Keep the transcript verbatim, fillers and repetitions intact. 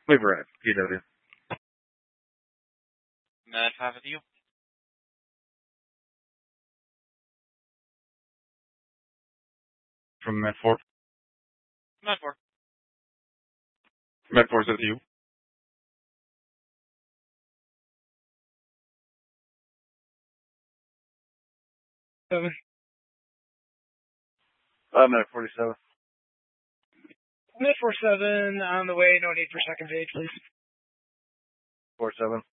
Wait for it. P W. Med five with you. From Med four. Med four. Med four is with you. Seven. Uh, Med forty-seven. Med four seven on the way. No need for second page, please. Four seven.